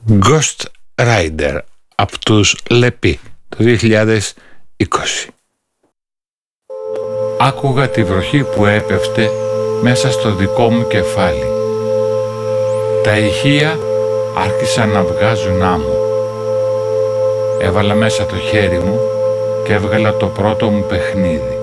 Ghost Rider από τους Λεπί το 2020. Άκουγα τη βροχή που έπεφτε μέσα στο δικό μου κεφάλι. Τα ηχεία άρχισαν να βγάζουν άμμο. Έβαλα μέσα το χέρι μου και έβγαλα το πρώτο μου παιχνίδι.